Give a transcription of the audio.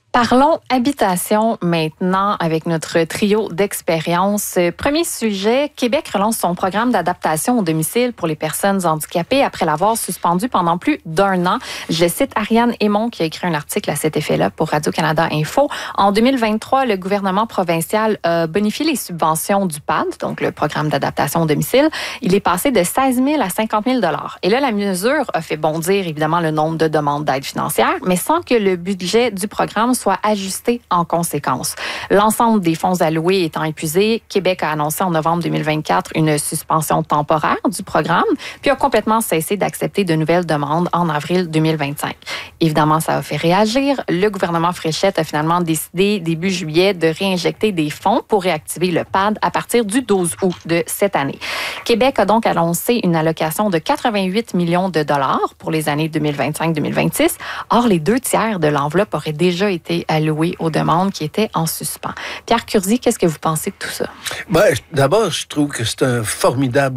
Parlons habitation maintenant avec notre trio d'expériences. Premier sujet, Québec relance son programme d'adaptation au domicile pour les personnes handicapées après l'avoir suspendu pendant plus d'1 an. Je cite Ariane Aymon qui a écrit un article à cet effet-là pour Radio-Canada Info. En 2023, le gouvernement provincial a bonifié les subventions du PAD, donc le programme d'adaptation au domicile. Il est passé de 16 000 à 50 000 $. Et là, la mesure a fait bondir évidemment le nombre de demandes d'aide financière, mais sans que le budget du programme soit ajusté en conséquence. L'ensemble des fonds alloués étant épuisés, Québec a annoncé en novembre 2024 une suspension temporaire du programme, puis a complètement cessé d'accepter de nouvelles demandes en avril 2025. Évidemment, ça a fait réagir. Le gouvernement Fréchette a finalement décidé début juillet de réinjecter des fonds pour réactiver le PAD à partir du 12 août de cette année. Québec a donc annoncé une allocation de 88 millions de dollars pour les années 2025-2026. Or, les 2/3 de l'enveloppe auraient déjà été alloués aux demandes qui étaient en suspens. Pierre Curzi, qu'est-ce que vous pensez de tout ça? D'abord, je trouve que c'est un formidable